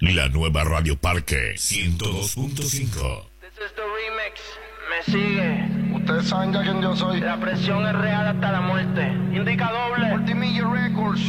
La nueva Radio Parque 102.5. This is the remix. Me sigue. Ustedes saben ya quién yo soy. La presión es real hasta la muerte. Indica doble. Multimillion Records.